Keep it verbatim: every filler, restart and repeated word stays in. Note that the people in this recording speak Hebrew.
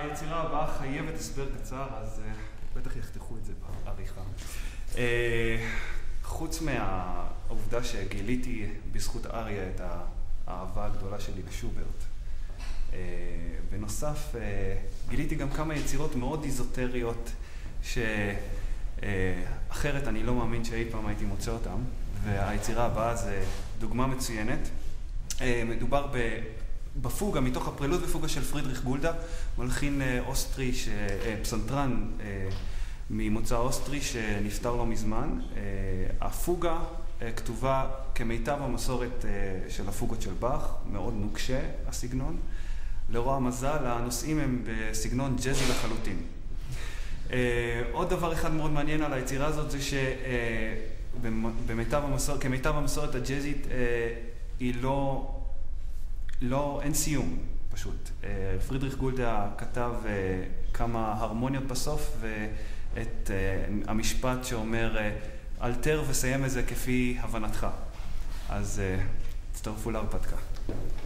היצירה הבאה חייבת הסבר קצר, אז בטח יחתכו את זה בעריכה. חוץ מהעובדה שגיליתי בזכות אריה את האהבה הגדולה שלי לשוברט, בנוסף גיליתי גם כמה יצירות מאוד איזוטריות שאחרת אני לא מאמין שאי פעם הייתי מוצא אותם, והיצירה הבאה זה דוגמה מצוינת. מדובר בפוגה, מתוך הפרלוד ופוגה של פרידריך גולדה, מלחין אוסטרי, פסנתרן ממוצא אוסטרי שנפטר לא מזמן. הפוגה כתובה כמיטב המסורת של הפוגות של באך, מאוד נוקשה הסגנון. לרוע המזל, הנושאים הם בסגנון ג'אזי לחלוטין. עוד דבר אחד מאוד מעניין על היצירה הזאת זה שבמיטב המסורת, כמיטב המסורת הג'אזית היא לא, לא, אין סיום פשוט. פרידריך גולדה כתב כמה הרמוניות בסוף ואת המשפט שאומר אלתר וסיים את זה כפי הבנתך. אז תצטרפו להרפתקה.